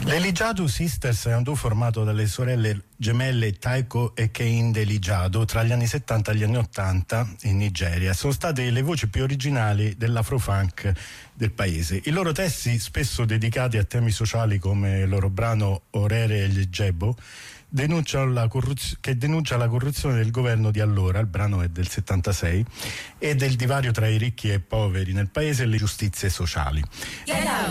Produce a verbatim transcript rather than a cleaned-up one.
L'Elijado Sisters è un duo formato dalle sorelle gemelle Taiko e Kehinde Elijado tra gli anni settanta e gli anni ottanta in Nigeria. Sono state le voci più originali dell'afrofunk del paese. I loro testi, spesso dedicati a temi sociali come il loro brano Orere e gli Jebo, denuncia la corruz- che denuncia la corruzione del governo di allora, il brano è del settantasei, e del divario tra i ricchi e i poveri nel paese e le giustizie sociali.